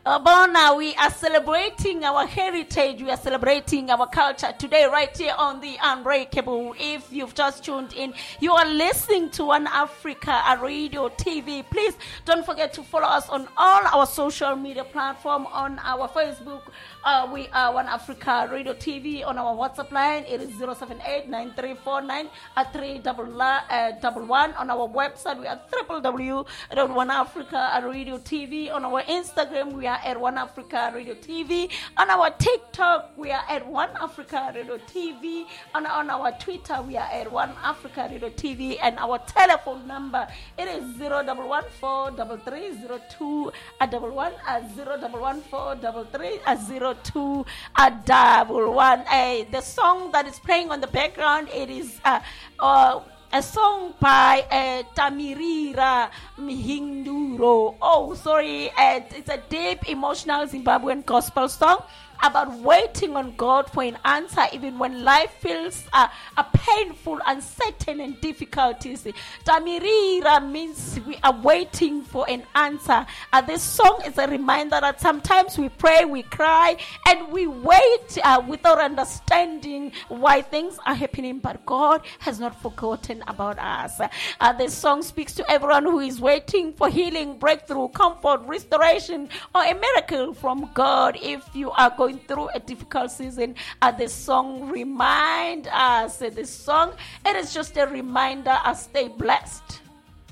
Bona, we are celebrating our heritage. We are celebrating our culture today, right here on the Unbreakable. If you've just tuned in, you are listening to One Africa, a radio TV. Please don't forget to follow us on all our social media platforms. On our Facebook, we are One Africa Radio TV. On our WhatsApp line, it is 078-9349-311. On our website, we are www.oneafrica.radio.tv. On our Instagram, we are at One Africa Radio TV. On our TikTok, we are at One Africa Radio TV. On our Twitter, we are at One Africa Radio TV. And our telephone number, it is 011-433-0211, 011-433-0211. The song that is playing on the background, it is a song by Tamirira Mhinduro. Oh, sorry. It's a deep, emotional Zimbabwean gospel song about waiting on God for an answer even when life feels painful, uncertain, and difficulties. Tamirira means we are waiting for an answer. This song is a reminder that sometimes we pray, we cry, and we wait without understanding why things are happening, but God has not forgotten about us. This song speaks to everyone who is waiting for healing, breakthrough, comfort, restoration, or a miracle from God. If you are going through a difficult season, this song remind us. This song, it is just a reminder. Stay blessed.